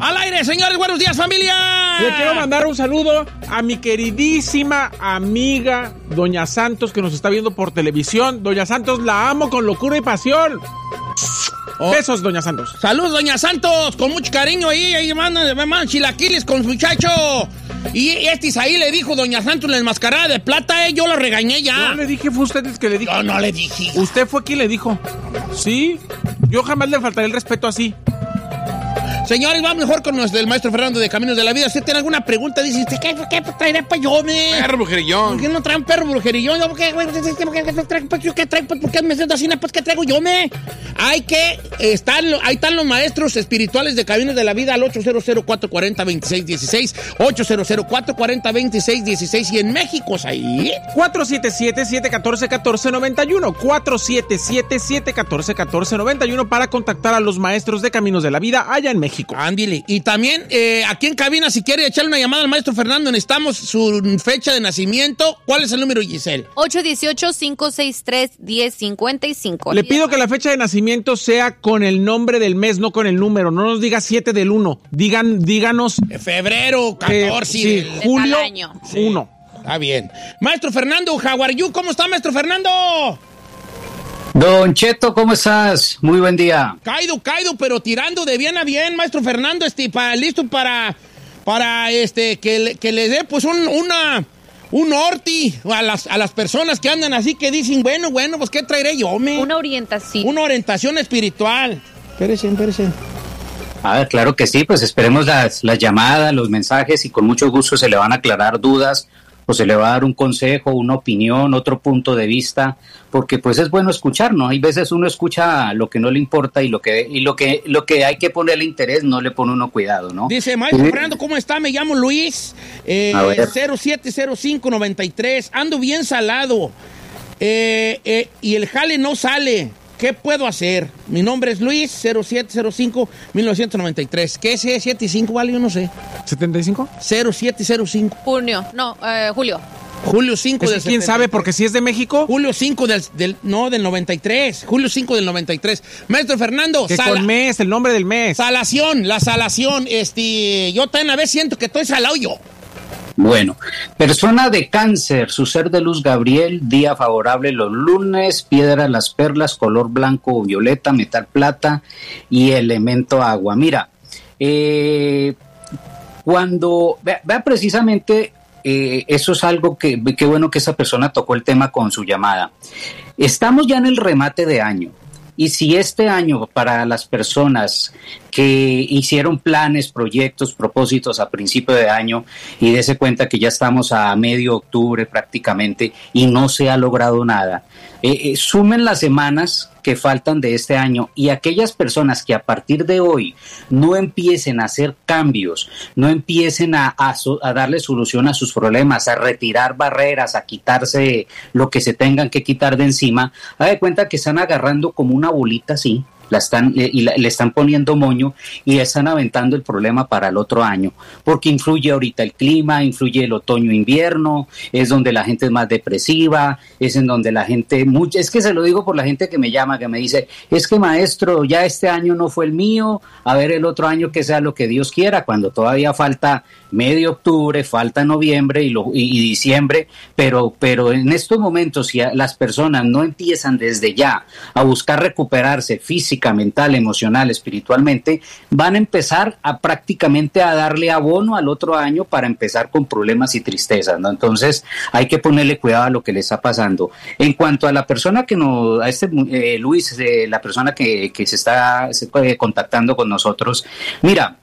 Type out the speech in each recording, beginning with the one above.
Al aire, señores, buenos días, familia. Le quiero mandar un saludo a mi queridísima amiga Doña Santos, que nos está viendo por televisión. Doña Santos, la amo con locura y pasión. Besos, Doña Santos. Saludos, Doña Santos, con mucho cariño ahí mandan chilaquiles con su muchacho. Y ahí le dijo Doña Santos la enmascarada de plata, yo la regañé ya. No le dije, fue usted el que le dijo. No le dije. Usted fue quien le dijo. Sí, yo jamás le faltaré el respeto así. Señores, vamos mejor con el maestro Fernando de Caminos de la Vida. ¿Usted tiene alguna pregunta? Dice, ¿qué traeré para yo, Perro brujerillón. ¿Por qué no traen perro brujerillón? ¿Por qué traigo? ¿Por qué me siento así? Pues, ¿qué traigo yo, ahí están los maestros espirituales de Caminos de la Vida al 800-440-2616. 800-440-2616. Y en México, ahí 477-714-1491. 477-714-1491 para contactar a los maestros de Caminos de la Vida allá en México. Ándile. Y también aquí en cabina, si quiere echarle una llamada al maestro Fernando, necesitamos su fecha de nacimiento. ¿Cuál es el número, Giselle? 818-563-1055. Le pido que la fecha de nacimiento sea con el nombre del mes, no con el número. No nos diga 7 del 1. Díganos. Febrero 14. Sí, julio 1. Está bien. Maestro Fernando, how are you? ¿Cómo está, maestro Fernando? Don Cheto, ¿cómo estás? Muy buen día. Caído, pero tirando de bien a bien, maestro Fernando, listo para que le dé pues un norte a las personas que andan así, que dicen, bueno, pues ¿qué traeré yo, Una orientación. Una orientación espiritual. Espérese. A ver, claro que sí, pues esperemos las llamadas, los mensajes y con mucho gusto se le van a aclarar dudas o se le va a dar un consejo, una opinión, otro punto de vista, porque pues es bueno escuchar, ¿no? Hay veces uno escucha lo que no le importa y lo que hay que ponerle interés no le pone uno cuidado, ¿no? Dice, maestro Fernando, ¿cómo está? Me llamo Luis, 070593, ando bien salado, y el jale no sale. ¿Qué puedo hacer? Mi nombre es Luis, 0705-1993. ¿Qué es 75, vale? Yo no sé. ¿75? 0705. Julio 5 del ¿Quién sabe? Porque si es de México. Julio 5 del 93. Julio 5 del 93. Maestro Fernando. Que con mes, el nombre del mes. La salación. Yo también a veces siento que estoy salado yo. Bueno, persona de Cáncer, su ser de luz Gabriel, día favorable los lunes, piedra las perlas, color blanco o violeta, metal plata y elemento agua. Mira, cuando, vea precisamente, eso es algo que, qué bueno que esa persona tocó el tema con su llamada. Estamos ya en el remate de año. Y si este año para las personas que hicieron planes, proyectos, propósitos a principio de año y dése cuenta que ya estamos a medio octubre prácticamente y no se ha logrado nada, sumen las semanas que faltan de este año y aquellas personas que a partir de hoy no empiecen a hacer cambios, no empiecen a darle solución a sus problemas, a retirar barreras, a quitarse lo que se tengan que quitar de encima, haga de cuenta que están agarrando como una bolita así, le están poniendo moño y están aventando el problema para el otro año, porque influye ahorita el clima, influye el otoño-invierno, es donde la gente es más depresiva, es en donde la gente, es que se lo digo por la gente que me llama, que me dice, es que maestro, ya este año no fue el mío, a ver el otro año que sea lo que Dios quiera, cuando todavía falta medio octubre, falta noviembre y diciembre, pero en estos momentos si las personas no empiezan desde ya a buscar recuperarse física, mental, emocional, espiritualmente, van a empezar a prácticamente a darle abono al otro año para empezar con problemas y tristezas, ¿no? Entonces hay que ponerle cuidado a lo que le está pasando. En cuanto a la persona que Luis, la persona que se está contactando con nosotros, mira,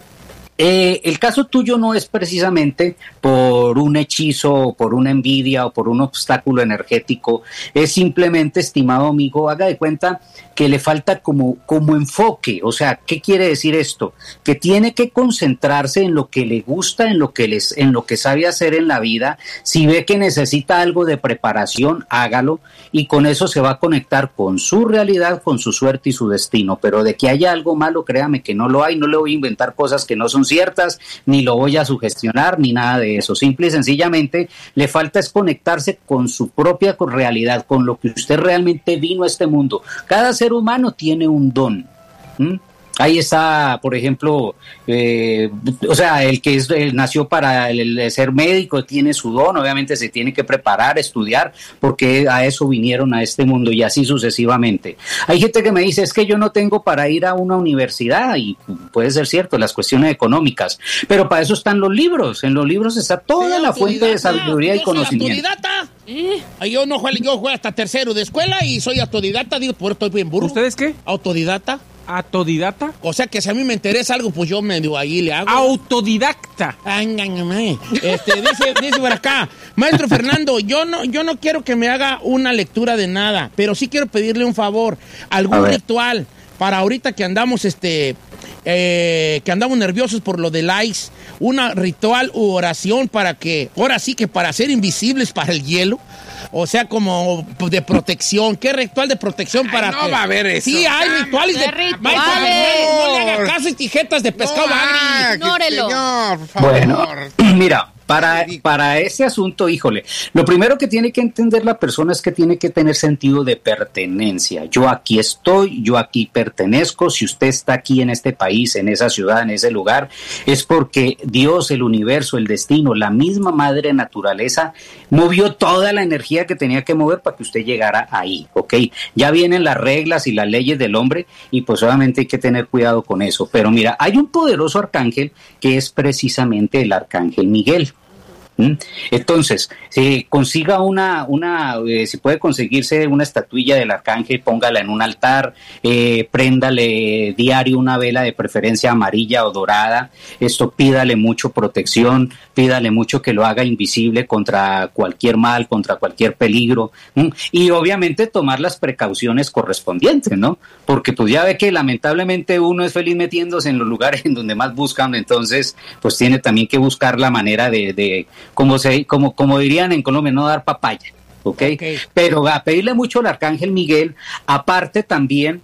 el caso tuyo no es precisamente por un hechizo, o por una envidia o por un obstáculo energético, es simplemente, estimado amigo, haga de cuenta que le falta como enfoque. O sea, ¿qué quiere decir esto? Que tiene que concentrarse en lo que le gusta, en lo que sabe hacer en la vida. Si ve que necesita algo de preparación, hágalo, y con eso se va a conectar con su realidad, con su suerte y su destino. Pero de que haya algo malo, créame que no lo hay. No le voy a inventar cosas que no son ciertas, ni lo voy a sugestionar, ni nada de eso. Simple y sencillamente le falta es conectarse con su propia realidad, con lo que usted realmente vino a este mundo. Cada ser humano tiene un don. Ahí está, por ejemplo, o sea, el que nació para el ser médico tiene su don, obviamente se tiene que preparar, estudiar, porque a eso vinieron a este mundo y así sucesivamente. Hay gente que me dice, es que yo no tengo para ir a una universidad, y puede ser cierto, las cuestiones económicas, pero para eso están los libros. En los libros está toda la fuente de sabiduría y conocimiento. Yo no juego, yo juego hasta tercero de escuela y soy autodidacta, digo, por estoy bien burro. ¿Ustedes qué? Autodidacta. ¿Autodidacta? O sea que si a mí me interesa algo, pues yo medio ahí le hago. Autodidacta. Dice por acá, maestro Fernando, yo no quiero que me haga una lectura de nada, pero sí quiero pedirle un favor, algún ritual para ahorita que andamos que andamos nerviosos por lo del ICE, una ritual u oración para que, ahora sí que para ser invisibles para el hielo. O sea, como de protección. ¿Qué ritual de protección para...? No va a haber eso. Sí, hay rituales de... rituales? No le haga caso y tijetas de pescado agri. Ignórelo. Señor, por favor. Bueno, mira, para ese asunto, híjole, lo primero que tiene que entender la persona es que tiene que tener sentido de pertenencia. Yo aquí estoy, yo aquí pertenezco. Si usted está aquí en este país, en esa ciudad, en ese lugar, es porque Dios, el universo, el destino, la misma madre naturaleza movió toda la energía que tenía que mover para que usted llegara ahí, ¿ok? Ya vienen las reglas y las leyes del hombre y pues obviamente hay que tener cuidado con eso. Pero mira, hay un poderoso arcángel que es precisamente el arcángel Miguel. Entonces, si consiga si puede conseguirse una estatuilla del arcángel, póngala en un altar, préndale diario una vela de preferencia amarilla o dorada. Esto pídale mucho protección, pídale mucho que lo haga invisible contra cualquier mal, contra cualquier peligro, y obviamente tomar las precauciones correspondientes, ¿no? Porque pues ya ve que lamentablemente uno es feliz metiéndose en los lugares en donde más buscan, entonces pues tiene también que buscar la manera de como dirían en Colombia, no dar papaya, ¿okay? Pero a pedirle mucho al arcángel Miguel. Aparte también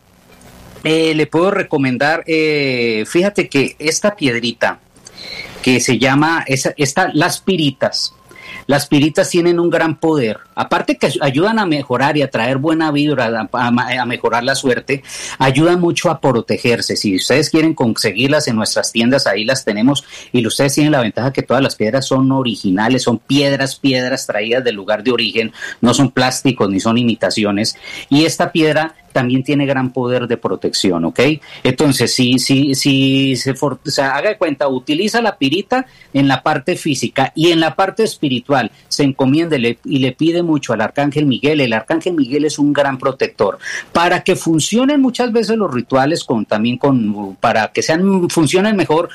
le puedo recomendar, fíjate que esta piedrita que se llama, las piritas. Las piritas tienen un gran poder, aparte que ayudan a mejorar y a traer buena vibra, a mejorar la suerte, ayudan mucho a protegerse. Si ustedes quieren conseguirlas en nuestras tiendas, ahí las tenemos, y ustedes tienen la ventaja que todas las piedras son originales, son piedras traídas del lugar de origen, no son plásticos ni son imitaciones, y esta piedra también tiene gran poder de protección, ¿ok? Entonces, si haga de cuenta, utiliza la pirita en la parte física y en la parte espiritual, se encomiéndele y le pide mucho al arcángel Miguel. El arcángel Miguel es un gran protector. Para que funcionen muchas veces los rituales, para que funcionen mejor,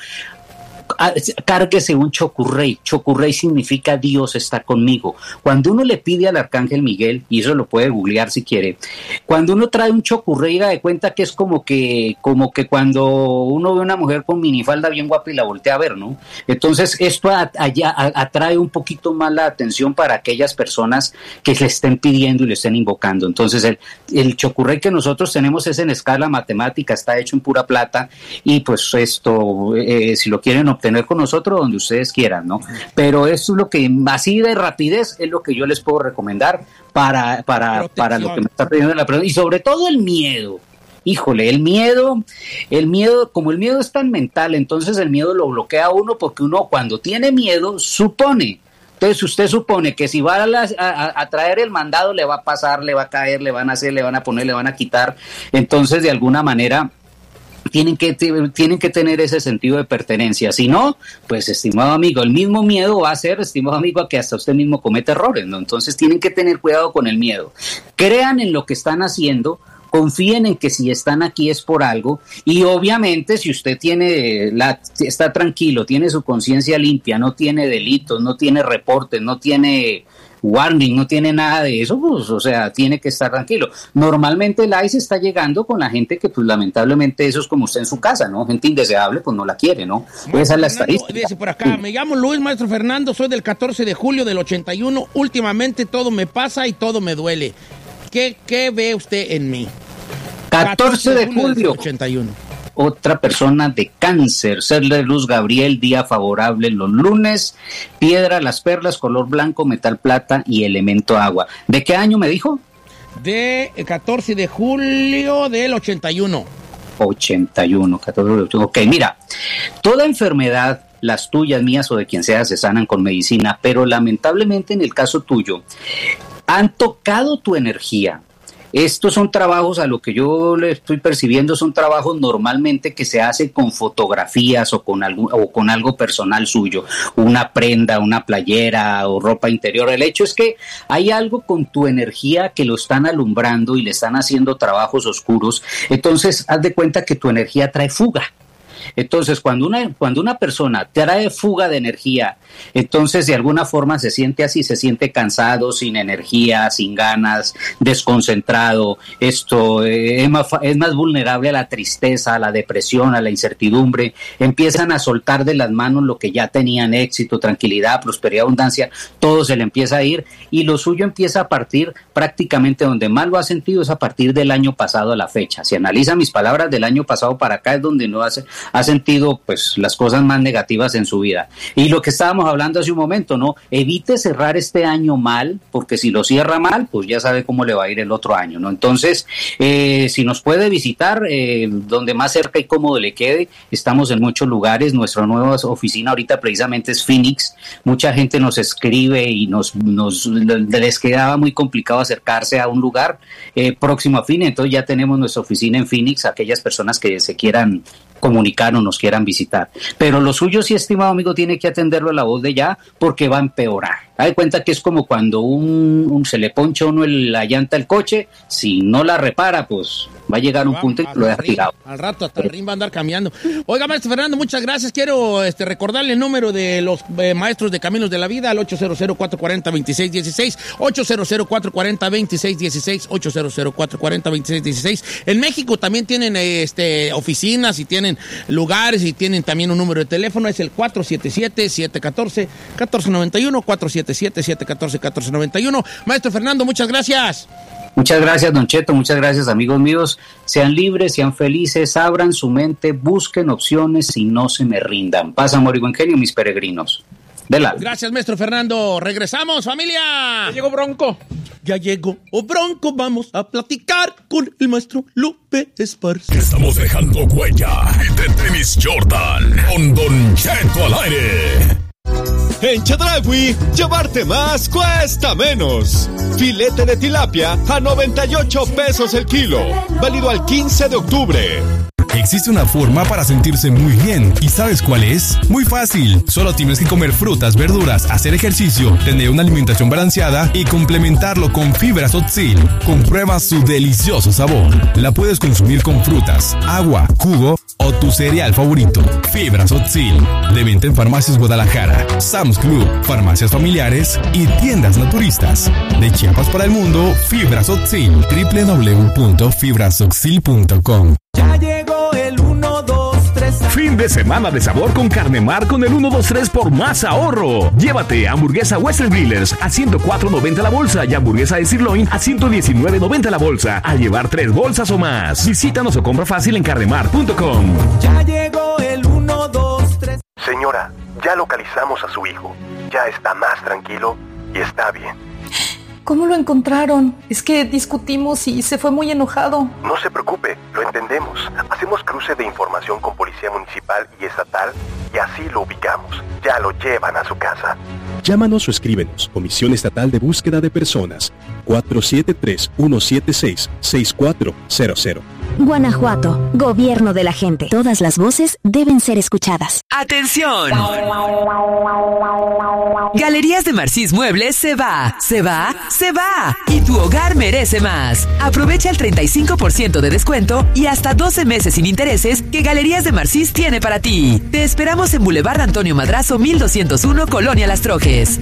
cárguese un chocurrey. Chocurrey significa Dios está conmigo. Cuando uno le pide al arcángel Miguel, y eso lo puede googlear si quiere, cuando uno trae un chocurrey, haga de cuenta que es como que cuando uno ve a una mujer con minifalda bien guapa y la voltea a ver, ¿no? Entonces esto atrae un poquito más la atención para aquellas personas que le estén pidiendo y le estén invocando. Entonces el chocurrey que nosotros tenemos es en escala matemática, está hecho en pura plata, y pues esto, si lo quieren obtener con nosotros, donde ustedes quieran, ¿no? Pero eso es lo que, así de rapidez, es lo que yo les puedo recomendar para lo que me está pidiendo la pregunta. Y sobre todo el miedo. Híjole, el miedo, como el miedo es tan mental, entonces el miedo lo bloquea a uno, porque uno cuando tiene miedo supone. Entonces usted supone que si va a traer el mandado, le va a pasar, le va a caer, le van a hacer, le van a poner, le van a quitar. Entonces, de alguna manera, tienen que tener ese sentido de pertenencia. Si no, pues, estimado amigo, el mismo miedo va a ser, estimado amigo, a que hasta usted mismo comete errores, ¿no? Entonces tienen que tener cuidado con el miedo. Crean en lo que están haciendo, confíen en que si están aquí es por algo, y obviamente si usted está tranquilo, tiene su conciencia limpia, no tiene delitos, no tiene reportes, no tiene warning, no tiene nada de eso, pues, o sea, tiene que estar tranquilo. Normalmente el ICE está llegando con la gente que, pues, lamentablemente, eso es como usted en su casa, ¿no? Gente indeseable, pues, no la quiere, ¿no? Esa es la estadística. Dice por acá, me llamo Luis, maestro Fernando, soy del 14 de julio del 81, últimamente todo me pasa y todo me duele. ¿Qué ve usted en mí? 14 de julio. Del 81. Otra persona de Cáncer, ser de luz Gabriel, día favorable los lunes, piedra, las perlas, color blanco, metal plata y elemento agua. ¿De qué año me dijo? De 14 de julio del 81. 81, 14. Ok, mira, toda enfermedad, las tuyas, mías o de quien sea, se sanan con medicina, pero lamentablemente en el caso tuyo, han tocado tu energía. Estos son trabajos, a lo que yo le estoy percibiendo, son trabajos normalmente que se hacen con fotografías o con algo personal suyo, una prenda, una playera o ropa interior. El hecho es que hay algo con tu energía que lo están alumbrando y le están haciendo trabajos oscuros. Entonces, haz de cuenta que tu energía trae fuga. Entonces, cuando una persona trae fuga de energía, entonces de alguna forma se siente así, se siente cansado, sin energía, sin ganas, desconcentrado, es más vulnerable a la tristeza, a la depresión, a la incertidumbre, empiezan a soltar de las manos lo que ya tenían: éxito, tranquilidad, prosperidad, abundancia, todo se le empieza a ir, y lo suyo empieza a partir prácticamente donde más lo ha sentido es a partir del año pasado a la fecha. Si analiza mis palabras, del año pasado para acá es donde no ha sentido pues las cosas más negativas en su vida. Y lo que estábamos hablando hace un momento, ¿no? Evite cerrar este año mal, porque si lo cierra mal, pues ya sabe cómo le va a ir el otro año, ¿no? Entonces, si nos puede visitar, donde más cerca y cómodo le quede, estamos en muchos lugares. Nuestra nueva oficina ahorita precisamente es Phoenix. Mucha gente nos escribe y les quedaba muy complicado acercarse a un lugar próximo a Phoenix, entonces ya tenemos nuestra oficina en Phoenix, aquellas personas que se quieran comunicar o nos quieran visitar. Pero lo suyo, sí, estimado amigo, tiene que atenderlo a la voz de ya, porque va a empeorar. Hay cuenta que es como cuando se le poncha uno la llanta al coche, si no la repara, pues va a llegar un punto y lo deja tirado. Al rato hasta el ring va a andar cambiando. Oiga, maestro Fernando, muchas gracias. Quiero recordarle el número de los maestros de Caminos de la Vida, al 800-440-2616, 800-440-2616, 800-440-2616. En México también tienen oficinas y tienen lugares y tienen también un número de teléfono, es el 477-714-1491, 477-714-1491. Maestro Fernando, muchas gracias. Muchas gracias, Don Cheto, muchas gracias, amigos míos. Sean libres, sean felices, abran su mente, busquen opciones y no se me rindan. Paz, amor y buen genio, mis peregrinos. Gracias, maestro Fernando. Regresamos, familia. Ya llegó Bronco. Ya llegó Bronco. Vamos a platicar con el maestro Lupe Esparza. Estamos dejando huella de Tenis Jordan con Don Cheto al aire. En Chedraui, llevarte más cuesta menos. Filete de tilapia a 98 pesos el kilo. Válido al 15 de octubre. Existe una forma para sentirse muy bien. ¿Y sabes cuál es? Muy fácil. Solo tienes que comer frutas, verduras, hacer ejercicio, tener una alimentación balanceada y complementarlo con fibras Oxil. Comprueba su delicioso sabor. La puedes consumir con frutas, agua, jugo o tu cereal favorito. Fibras Oxil. De venta en Farmacias Guadalajara, Sam's Club, farmacias familiares y tiendas naturistas. De Chiapas para el mundo, Fibras Oxil. www.fibrasoxil.com. Ya llegó el 1, 2, 3. Fin de semana de sabor con Carne Mar con el 1, 2, 3 por más ahorro. Llévate hamburguesa Western Grillers a $104.90 la bolsa y hamburguesa de sirloin a $119.90 la bolsa. Al llevar 3 bolsas o más. Visítanos o compra fácil en carnemar.com. Ya llegó el 1, 2, 3. Señora, ya localizamos a su hijo. Ya está más tranquilo y está bien. ¿Cómo lo encontraron? Es que discutimos y se fue muy enojado. No se preocupe, lo entendemos. Hacemos cruce de información con Policía Municipal y Estatal y así lo ubicamos. Ya lo llevan a su casa. Llámanos o escríbenos. Comisión Estatal de Búsqueda de Personas. 473-176-6400. Guanajuato, gobierno de la gente. Todas las voces deben ser escuchadas. ¡Atención! Galerías de Marcís Muebles se va, se va, se va. Y tu hogar merece más. Aprovecha el 35% de descuento y hasta 12 meses sin intereses que Galerías de Marcís tiene para ti. Te esperamos en Boulevard Antonio Madrazo 1201, Colonia Las Trojes.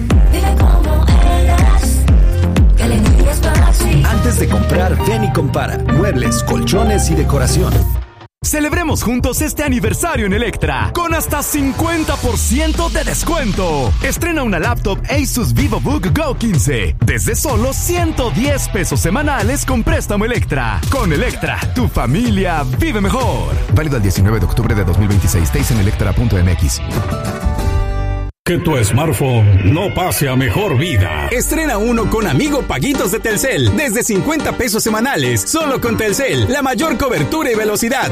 Antes de comprar, ven y compara. Muebles, colchones y decoración. Celebremos juntos este aniversario en Electra con hasta 50% de descuento. Estrena una laptop Asus VivoBook Go 15 desde solo 110 pesos semanales con préstamo Electra. Con Electra, tu familia vive mejor. Válido el 19 de octubre de 2026. Teis en electra.mx. Que tu smartphone no pase a mejor vida. Estrena uno con Amigo Paguitos de Telcel. Desde 50 pesos semanales. Solo con Telcel. La mayor cobertura y velocidad.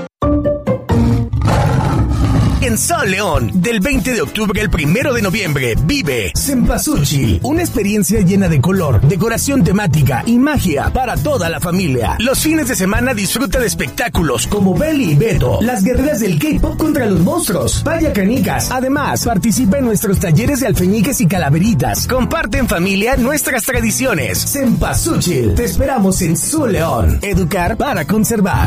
En Sol León, del 20 de octubre al 1 de noviembre, vive Cempasúchil, una experiencia llena de color, decoración temática y magia para toda la familia. Los fines de semana disfruta de espectáculos como Belly y Beto, las guerreras del K-pop contra los monstruos, vaya canicas. Además, participa en nuestros talleres de alfeñiques y calaveritas. Comparte en familia nuestras tradiciones. Cempasúchil, te esperamos en Sol León. Educar para conservar.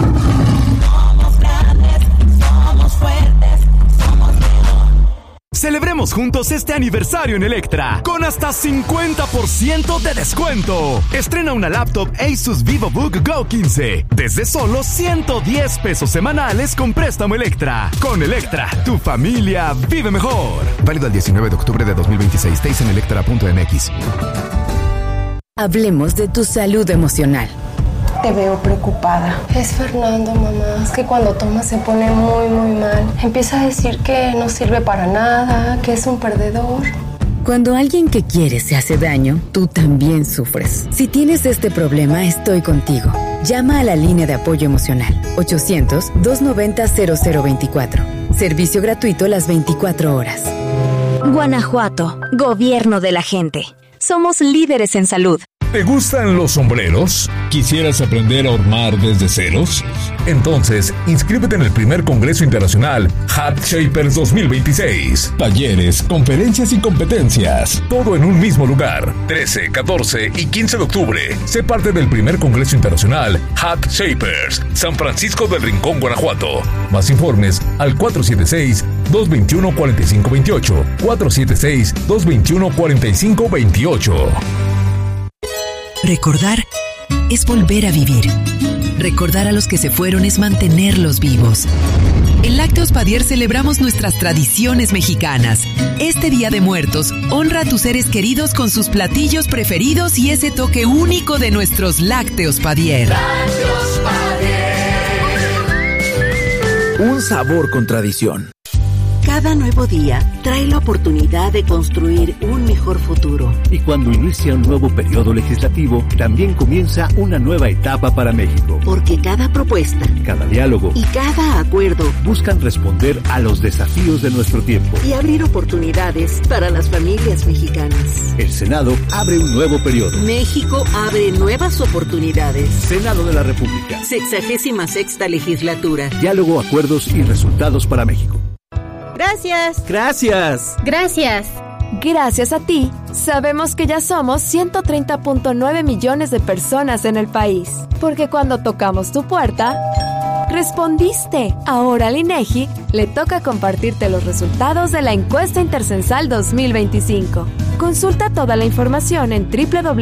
Celebremos juntos este aniversario en Electra con hasta 50% de descuento. Estrena una laptop Asus VivoBook Go 15 desde solo 110 pesos semanales con préstamo Electra. Con Electra, tu familia vive mejor. Válido el 19 de octubre de 2026. Teis en electra.mx. Hablemos de tu salud emocional. Te veo preocupada. Es Fernando, mamá. Es que cuando toma se pone muy, muy mal. Empieza a decir que no sirve para nada, que es un perdedor. Cuando alguien que quieres se hace daño, tú también sufres. Si tienes este problema, estoy contigo. Llama a la línea de apoyo emocional 800-290-0024. Servicio gratuito las 24 horas. Guanajuato, Gobierno de la gente. Somos líderes en salud. ¿Te gustan los sombreros? ¿Quisieras aprender a hormar desde ceros? Entonces, inscríbete en el primer Congreso Internacional Hat Shapers 2026. Talleres, conferencias y competencias. Todo en un mismo lugar. 13, 14 y 15 de octubre. Sé parte del primer Congreso Internacional Hat Shapers, San Francisco del Rincón, Guanajuato. Más informes al 476-221-4528. 476-221-4528. Recordar es volver a vivir. Recordar a los que se fueron es mantenerlos vivos. En Lácteos Padier celebramos nuestras tradiciones mexicanas. Este Día de Muertos, honra a tus seres queridos con sus platillos preferidos y ese toque único de nuestros Lácteos Padier. Lácteos Padier. Un sabor con tradición. Cada nuevo día trae la oportunidad de construir un mejor futuro. Y cuando inicia un nuevo periodo legislativo, también comienza una nueva etapa para México. Porque cada propuesta, cada diálogo y cada acuerdo buscan responder a los desafíos de nuestro tiempo y abrir oportunidades para las familias mexicanas. El Senado abre un nuevo periodo. México abre nuevas oportunidades. Senado de la República. 66ª legislatura. Diálogo, acuerdos y resultados para México. Gracias. Gracias. Gracias. Gracias a ti, sabemos que ya somos 130.9 millones de personas en el país. Porque cuando tocamos tu puerta, respondiste. Ahora al INEGI le toca compartirte los resultados de la encuesta intercensal 2025. Consulta toda la información en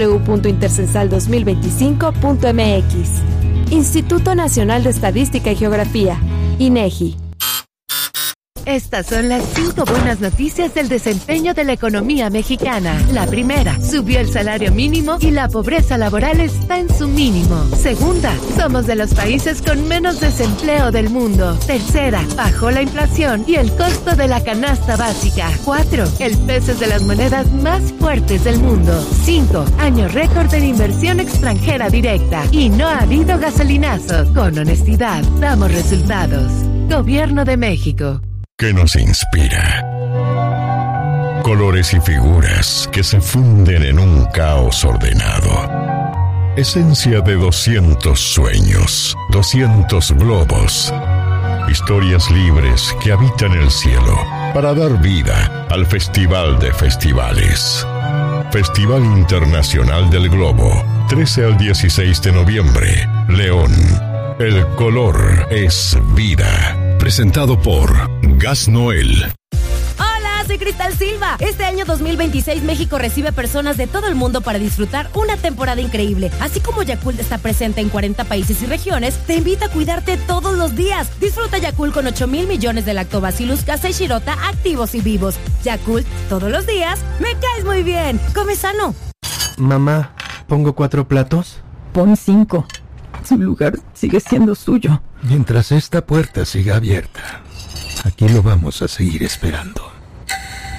www.intercensal2025.mx. Instituto Nacional de Estadística y Geografía, INEGI. Estas son las 5 buenas noticias del desempeño de la economía mexicana. La primera, subió el salario mínimo y la pobreza laboral está en su mínimo. Segunda, somos de los países con menos desempleo del mundo. Tercera, bajó la inflación y el costo de la canasta básica. 4, el peso es de las monedas más fuertes del mundo. 5, año récord en inversión extranjera directa. Y no ha habido gasolinazo. Con honestidad, damos resultados. Gobierno de México. ¿Qué nos inspira? Colores y figuras que se funden en un caos ordenado. Esencia de 200 sueños, 200 globos. Historias libres que habitan el cielo para dar vida al Festival de Festivales. Festival Internacional del Globo, 13 al 16 de noviembre, León. El color es vida. Presentado por Gas Noel. Hola, soy Cristal Silva. Este año 2026 México recibe personas de todo el mundo para disfrutar una temporada increíble. Así como Yakult está presente en 40 países y regiones, te invita a cuidarte todos los días. Disfruta Yakult con 8,000 millones de lactobacillus casei shirota activos y vivos. Yakult, todos los días, me caes muy bien. Come sano. Mamá, ¿pongo 4 platos? Pon 5. Su lugar sigue siendo suyo. Mientras esta puerta siga abierta, aquí lo vamos a seguir esperando.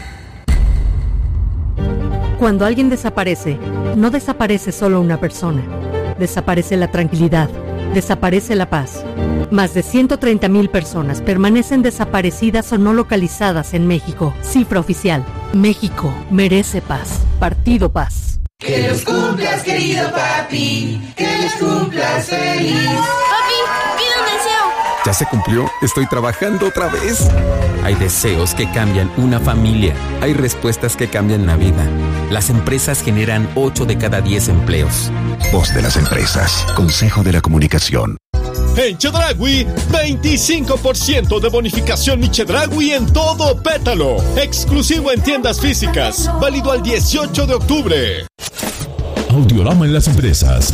Cuando alguien desaparece, no desaparece solo una persona. Desaparece la tranquilidad, desaparece la paz. Más de 130,000 personas permanecen desaparecidas o no localizadas en México. Cifra oficial. México merece paz. Partido Paz. Que los cumplas, querido papi. Que los cumplas feliz. Papi, pide un deseo. ¿Ya se cumplió? Estoy trabajando otra vez. Hay deseos que cambian una familia. Hay respuestas que cambian la vida. Las empresas generan 8 de cada 10 empleos. Voz de las empresas. Consejo de la Comunicación. En Chedraui, 25% de bonificación mi Chedraui en todo Pétalo. Exclusivo en tiendas físicas. Válido al 18 de octubre. Audiorama en las empresas.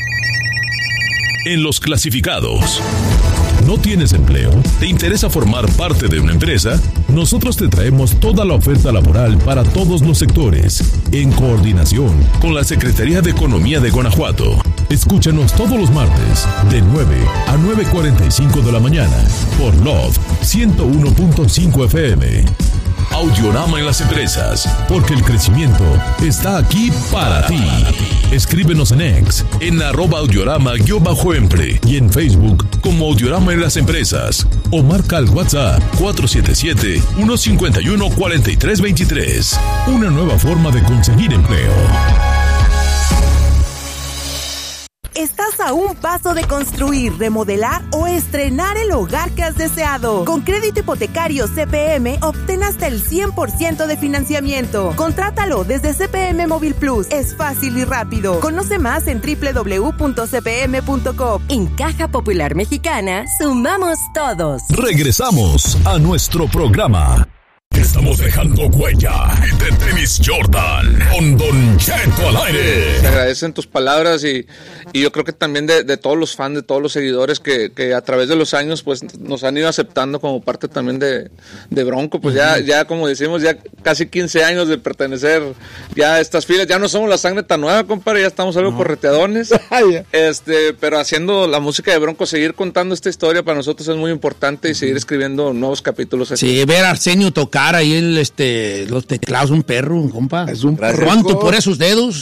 En los clasificados. ¿No tienes empleo? ¿Te interesa formar parte de una empresa? Nosotros te traemos toda la oferta laboral para todos los sectores, en coordinación con la Secretaría de Economía de Guanajuato. Escúchanos todos los martes, de 9 a 9:45 de la mañana, por Love 101.5 FM. Audiorama en las empresas, porque el crecimiento está aquí para ti. Escríbenos en X, en @audiorama_empre y en Facebook como Audiorama en las empresas. O marca al WhatsApp 477-151-4323. Una nueva forma de conseguir empleo. Estás a un paso de construir, remodelar o estrenar el hogar que has deseado. Con crédito hipotecario CPM, obtén hasta el 100% de financiamiento. Contrátalo desde CPM Móvil Plus. Es fácil y rápido. Conoce más en www.cpm.com. En Caja Popular Mexicana, sumamos todos. Regresamos a nuestro programa. Estamos dejando huella de Tenis Jordan con Don Cheto al aire. Te agradecen tus palabras y yo creo que también de todos los fans, de todos los seguidores que a través de los años pues nos han ido aceptando como parte también de Bronco. Pues ya como decimos, ya casi 15 años de pertenecer ya a estas filas. Ya no somos la sangre tan nueva, compadre, ya estamos algo correteadones. Pero haciendo la música de Bronco, seguir contando esta historia para nosotros es muy importante y seguir escribiendo nuevos capítulos. Sí, ver a Arsenio tocar ahí los teclados, un perro, compa. Es un perro. ¿Cuánto por esos dedos?